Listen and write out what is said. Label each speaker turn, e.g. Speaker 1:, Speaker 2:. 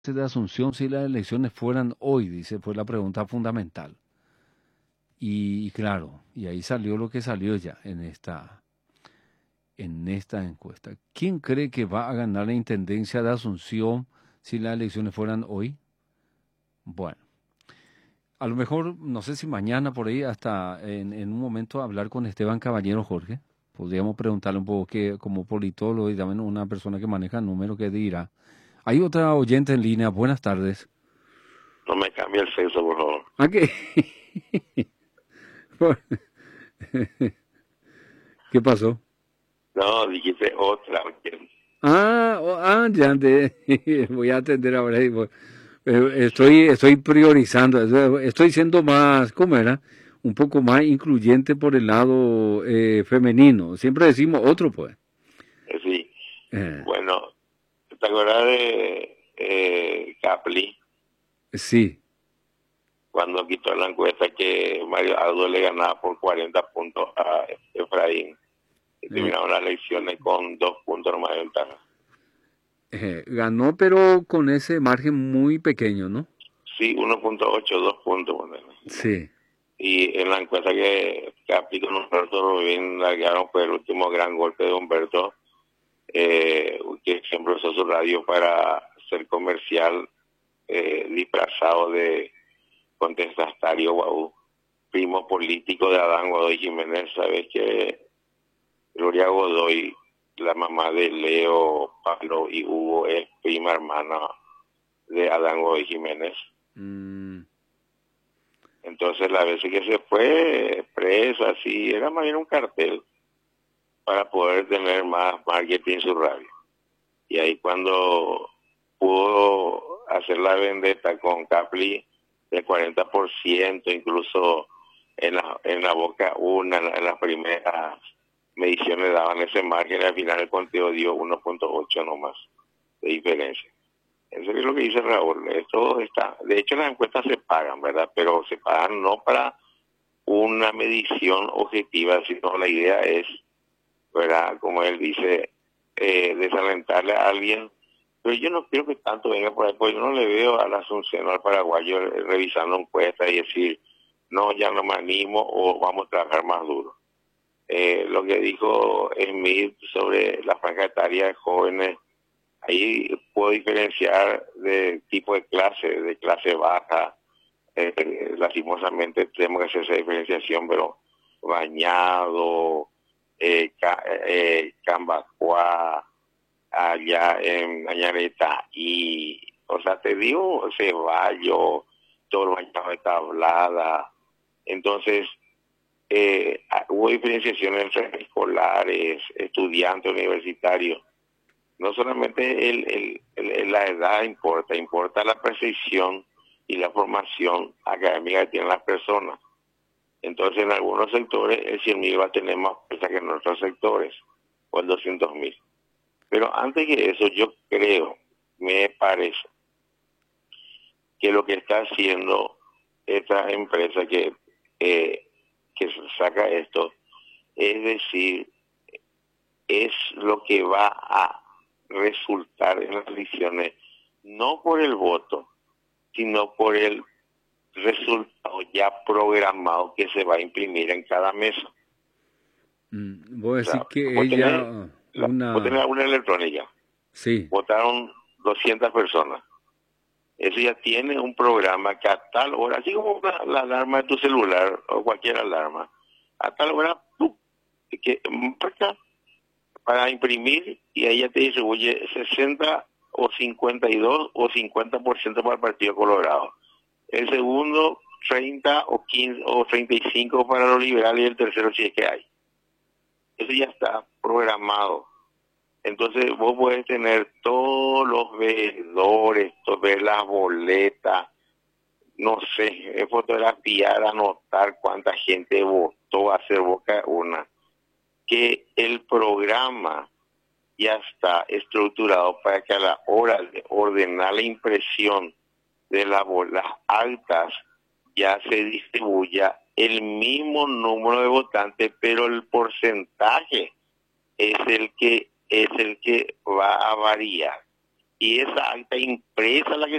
Speaker 1: de Asunción si las elecciones fueran hoy? Dice, fue la pregunta fundamental. Y claro, y ahí salió lo que salió ya en esta encuesta. ¿Quién cree que va a ganar la intendencia de Asunción si las elecciones fueran hoy? Bueno, a lo mejor, no sé si mañana por ahí, hasta en un momento hablar con Esteban Caballero, Jorge. Podríamos preguntarle un poco que como politólogo y también una persona que maneja números que dirá. Hay otra oyente en línea. Buenas tardes.
Speaker 2: No me cambie el sexo, por favor.
Speaker 1: ¿A qué? ¿Qué pasó?
Speaker 2: No, dijiste otra.
Speaker 1: Ya voy a atender ahora. Estoy priorizando, estoy siendo más, ¿cómo era? Un poco más incluyente por el lado femenino. Siempre decimos otro, pues.
Speaker 2: Sí.
Speaker 1: Eh,
Speaker 2: Bueno, ¿te acuerdas de Capli?
Speaker 1: sí.
Speaker 2: Cuando quitó la encuesta que Mario Aldo le ganaba por 40 puntos a Efraín y
Speaker 1: eh,
Speaker 2: terminaron las elecciones con 2 puntos nomás de ventaja.
Speaker 1: Ganó, pero con ese margen muy pequeño, ¿no?
Speaker 2: Sí, 1,8, 2 puntos. Bueno.
Speaker 1: Sí.
Speaker 2: Y en la encuesta que aplicó Humberto Rubín, largaron fue el último gran golpe de Humberto, que siempre usó su radio para ser comercial, disfrazado de contestatario Guau, primo político de Adán Godoy Jiménez. Sabes que Gloria Godoy, la mamá de Leo, Pablo y Hugo, es prima hermana de Adán Godoy Jiménez.
Speaker 1: Mm,
Speaker 2: Entonces la vez que se fue preso, así, era más bien un cartel para poder tener más marketing en su radio. Y ahí cuando pudo hacer la vendetta con Capli del 40%, incluso en la boca una, en las primeras mediciones daban ese margen, al final el conteo dio 1,8 nomás de diferencia. Eso es lo que dice Raúl. Esto está, de hecho las encuestas se pagan, ¿verdad? Pero se pagan no para una medición objetiva, sino la idea es, ¿verdad? Como él dice, desalentarle a alguien. Pero yo no quiero que tanto venga por ahí, porque yo no le veo a la Asunción o al paraguayo revisando encuestas y decir, no, ya no me animo o vamos a trabajar más duro. Lo que dijo Smith sobre la franja etaria de jóvenes, ahí puedo diferenciar de tipo de clase baja. Lastimosamente tenemos que hacer esa diferenciación, pero Bañado, Cambacuá, allá en Añareta, y, o sea, te digo, Ceballos, todo el Bañado de Tablada. Entonces, hubo diferenciación entre escolares, estudiantes, universitarios. No solamente la edad importa la percepción y la formación académica que tienen las personas. Entonces, en algunos sectores, el 100.000 va a tener más fuerza que en otros sectores, o el 200.000. Pero antes que eso, yo creo, me parece, que lo que está haciendo esta empresa que saca esto, es decir, es lo que va a resultar en las elecciones, no por el voto, sino por el resultado ya programado que se va a imprimir en cada mesa.
Speaker 1: voy a
Speaker 2: O sea,
Speaker 1: decir que ella,
Speaker 2: vos tenés
Speaker 1: una,
Speaker 2: una electrónica,
Speaker 1: sí,
Speaker 2: votaron 200 personas. Eso ya tiene un programa que a tal hora, así como la alarma de tu celular o cualquier alarma, a tal hora, ¡pum!, que marca para imprimir y ella te distribuye 60 o 52 o 50% para el Partido Colorado. El segundo, 30 o 15 o 35 para los liberales y el tercero si es que hay. Eso ya está programado. Entonces vos podés tener todos los veedores, ver las boletas, no sé, fotografiar, anotar cuánta gente votó, hacer boca una. Que el programa ya está estructurado para que a la hora de ordenar la impresión de las actas ya se distribuya el mismo número de votantes, pero el porcentaje es el que va a variar. y esa acta impresa la que